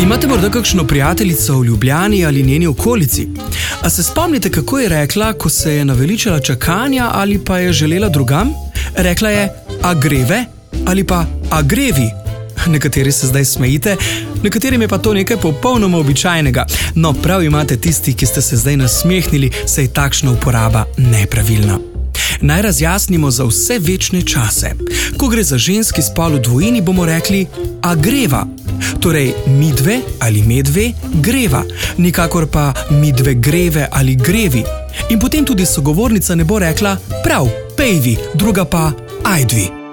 Imate morda kakšno prijateljico v Ljubljani ali njeni okolici? A se spomnite, kako je rekla, ko se je naveličala čakanja ali pa je želela drugam? Rekla je, a greve ali pa a grevi. Nekateri se zdaj smejite, nekaterim je pa to nekaj popolnoma običajnega. No, prav imate tisti, ki ste se zdaj nasmehnili, saj je takšna uporaba nepravilna. Naj razjasnimo za vse večne čase. Ko gre za ženski spol v dvojini, bomo rekli a greva. Torej, midve ali medve greva, nikakor pa midve greve ali grevi. In potem tudi sogovornica ne bo rekla prav, pejvi, druga pa ajdvi.